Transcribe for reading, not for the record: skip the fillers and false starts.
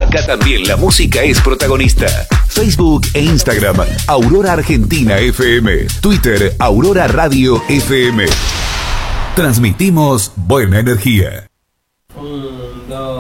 Acá también la música es protagonista. Facebook e Instagram, Aurora Argentina FM. Twitter, Aurora Radio FM. Transmitimos buena energía.